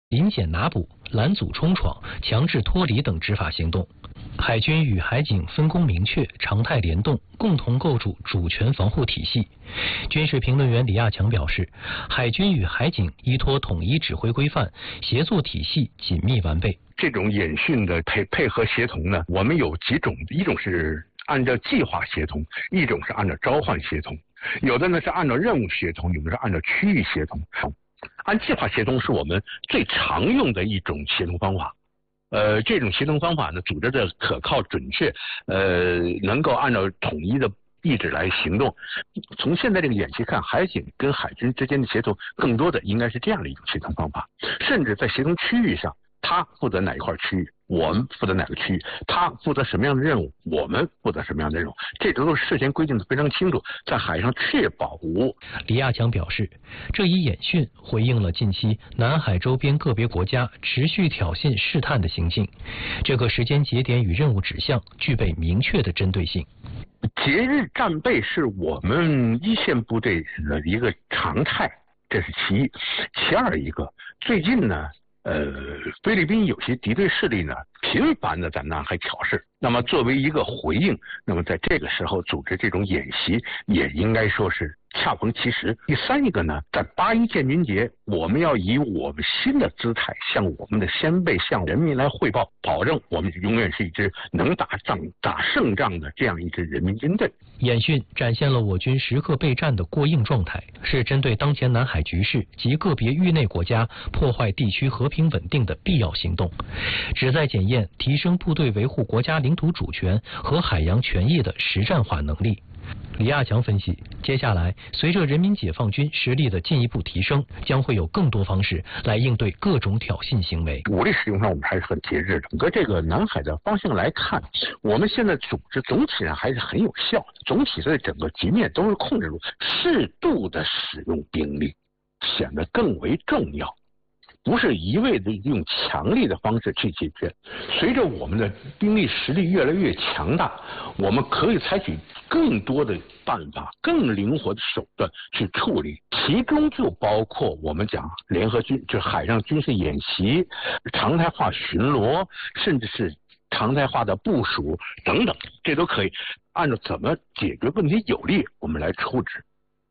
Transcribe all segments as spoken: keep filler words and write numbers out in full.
临检拿捕、拦阻冲闯、强制脱离等执法行动。海军与海警分工明确，常态联动，共同构筑主权防护体系。军事评论员李亚强表示，海军与海警依托统一指挥规范，协作体系紧密完备。 这种演训的配配合协同呢，我们有几种，一种是按照计划协同，一种是按照召唤协同，有的呢是按照任务协同，有的是按照区域协同。按计划协同是我们最常用的一种协同方法。呃，这种协同方法呢，组织的可靠、准确，呃，能够按照统一的意志来行动。从现在这个演习看，海警跟海军之间的协同，更多的应该是这样的一种协同方法。甚至在协同区域上，他负责哪一块区域，我们负责哪个区域，他负责什么样的任务，我们负责什么样的任务，这都是事先规定的非常清楚，在海上确保无误。 李亚强表示，这一演训回应了近期南海周边个别国家持续挑衅试探的行径，这个时间节点与任务指向具备明确的针对性。 节日战备是我们一线部队的一个常态，这是其一。其二一个，最近呢呃，菲律宾有些敌对势力呢，频繁的在南海挑事。那么作为一个回应，那么在这个时候组织这种演习，也应该说是恰逢其时。第三一个呢，在八一建军节，我们要以我们新的姿态，向我们的先辈、向人民来汇报，保证我们永远是一支能打仗、打胜仗的这样一支人民军队。 演训展现了我军时刻备战的过硬状态，是针对当前南海局势及个别域内国家破坏地区和平稳定的必要行动，旨在检验提升部队维护国家领土主权和海洋权益的实战化能力。李亚强分析，接下来随着人民解放军实力的进一步提升，将会有更多方式来应对各种挑衅行为。 武力使用上我们还是很节制的。整个这个南海的方向来看，我们现在组织总体上还是很有效的，总体在整个局面都是控制住，适度的使用兵力显得更为重要。不是一味的用强力的方式去解决。随着我们的兵力实力越来越强大，我们可以采取更多的办法、更灵活的手段去处理，其中就包括我们讲联合军，就是海上军事演习、常态化巡逻，甚至是常态化的部署等等，这都可以按照怎么解决问题有利，我们来处置。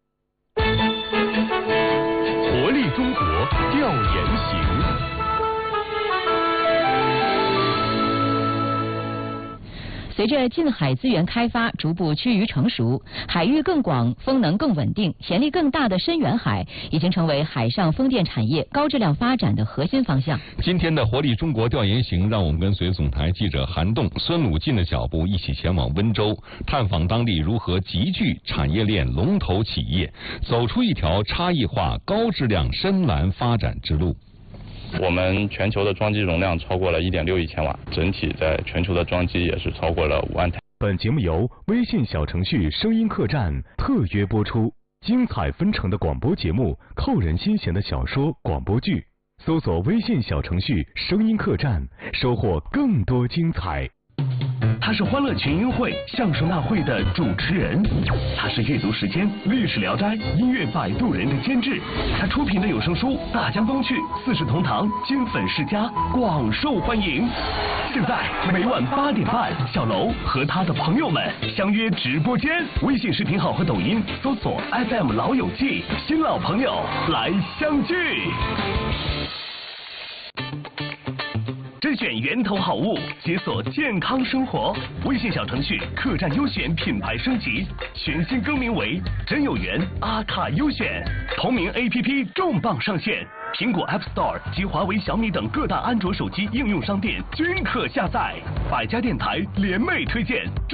活力中国调研行。 随着近海资源开发逐步趋于成熟，海域更广、风能更稳定、潜力更大的深远海已经成为海上风电产业高质量发展的核心方向。 今天的活力中国调研行，让我们跟随总台记者韩栋、孙鲁进的脚步，一起前往温州，探访当地如何集聚产业链龙头企业，走出一条差异化、高质量深蓝发展之路。 我们全球的装机容量超过了 一点六亿千瓦，整体在全球的装机也是超过了五万台。 本节目由微信小程序声音客栈特约播出，精彩纷呈的广播节目，扣人心弦的小说、广播剧，搜索微信小程序声音客栈，收获更多精彩。他是欢乐群英会相声大会的主持人，他是阅读时间、历史聊斋、音乐摆渡人的监制，他出品的有声书《大江东去》《四世同堂》金粉世家广受欢迎。现在每晚八点半，小楼和他的朋友们相约直播间，微信视频号和抖音搜索 F M 老友记，新老朋友来相聚。甄选源头好物，解锁健康生活。微信小程序客栈优选品牌升级，全新更名为真有缘阿卡优选。同名 A P P 重磅上线，苹果 App Store 及华为、小米等各大安卓手机应用商店均可下载。百家电台联袂推荐。